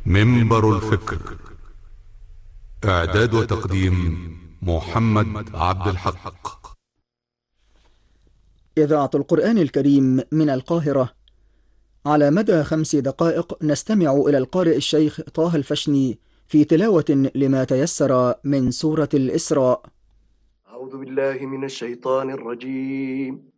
منبر الفكر. إعداد وتقديم محمد عبد الحق. إذاعة القرآن الكريم من القاهرة. على مدى 5 دقائق نستمع إلى القارئ الشيخ طه الفشني في تلاوة لما تيسر من سورة الإسراء. أعوذ بالله من الشيطان الرجيم.